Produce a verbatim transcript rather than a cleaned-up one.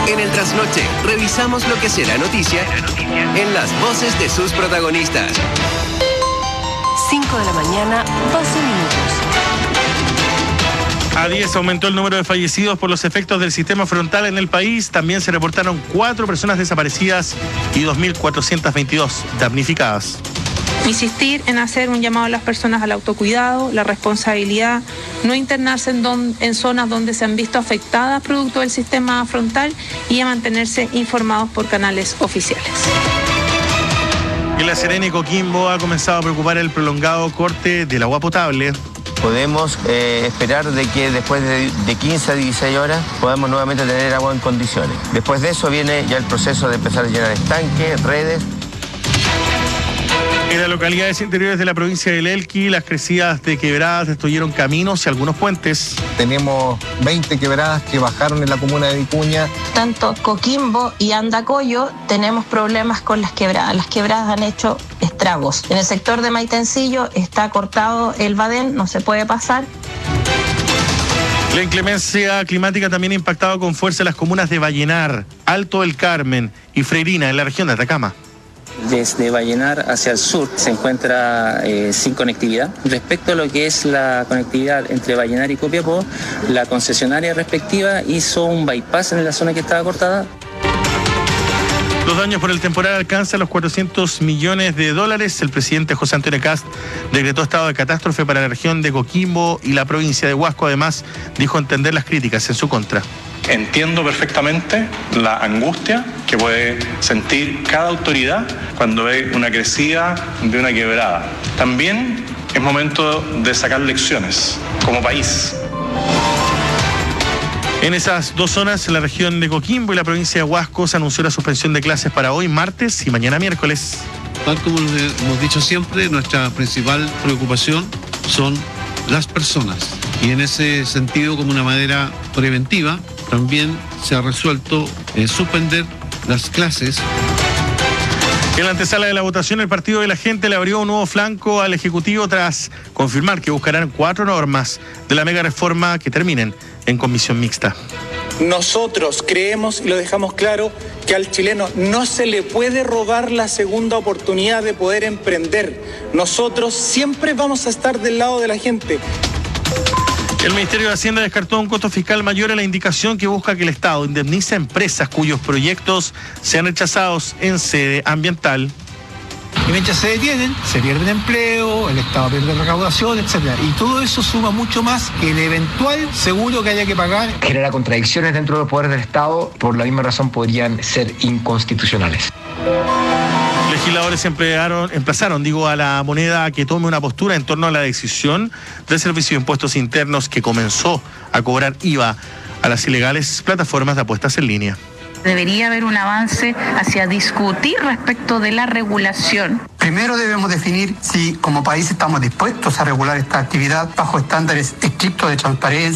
En el Trasnoche, revisamos lo que será noticia en las voces de sus protagonistas. cinco de la mañana, doce minutos. A diez aumentó el número de fallecidos por los efectos del sistema frontal en el país. También se reportaron cuatro personas desaparecidas y dos mil cuatrocientas veintidós damnificadas. Insistir en hacer un llamado a las personas al autocuidado, la responsabilidad, no internarse en, don, en zonas donde se han visto afectadas producto del sistema frontal y a mantenerse informados por canales oficiales. En La Serena y Coquimbo ha comenzado a preocupar el prolongado corte del agua potable. Podemos eh, esperar de que después de, de quince a dieciséis horas podamos nuevamente tener agua en condiciones. Después de eso viene ya el proceso de empezar a llenar estanques, redes. En las localidades interiores de la provincia del Elqui, las crecidas de quebradas destruyeron caminos y algunos puentes. Tenemos veinte quebradas que bajaron en la comuna de Vicuña. Tanto Coquimbo y Andacollo tenemos problemas con las quebradas. Las quebradas han hecho estragos. En el sector de Maitencillo está cortado el badén, no se puede pasar. La inclemencia climática también ha impactado con fuerza las comunas de Vallenar, Alto del Carmen y Freirina en la región de Atacama. Desde Vallenar hacia el sur se encuentra eh, sin conectividad. Respecto a lo que es la conectividad entre Vallenar y Copiapó, la concesionaria respectiva hizo un bypass en la zona que estaba cortada. Los daños por el temporal alcanzan los cuatrocientos millones de dólares. El presidente José Antonio Kast decretó estado de catástrofe para la región de Coquimbo y la provincia de Huasco. Además, dijo entender las críticas en su contra. Entiendo perfectamente la angustia que puede sentir cada autoridad cuando ve una crecida de una quebrada. También es momento de sacar lecciones como país. En esas dos zonas, en la región de Coquimbo y la provincia de Huasco, se anunció la suspensión de clases para hoy, martes y mañana miércoles. Tal como hemos dicho siempre, nuestra principal preocupación son las personas. Y en ese sentido, como una manera preventiva, también se ha resuelto eh, suspender las clases. En la antesala de la votación, el Partido de la Gente le abrió un nuevo flanco al Ejecutivo tras confirmar que buscarán cuatro normas de la mega reforma que terminen en comisión mixta. Nosotros creemos y lo dejamos claro que al chileno no se le puede robar la segunda oportunidad de poder emprender. Nosotros siempre vamos a estar del lado de la gente. El Ministerio de Hacienda descartó un costo fiscal mayor a la indicación que busca que el Estado indemnice a empresas cuyos proyectos sean rechazados en sede ambiental. Y mientras se detienen, se pierde empleo, el Estado pierde recaudación, etcétera. Y todo eso suma mucho más que el eventual seguro que haya que pagar. Genera contradicciones dentro de los poderes del Estado, por la misma razón podrían ser inconstitucionales. Legisladores emplearon, emplazaron digo, a la moneda a que tome una postura en torno a la decisión del Servicio de Impuestos Internos que comenzó a cobrar I V A a las ilegales plataformas de apuestas en línea. Debería haber un avance hacia discutir respecto de la regulación. Primero debemos definir si como país estamos dispuestos a regular esta actividad bajo estándares estrictos de transparencia.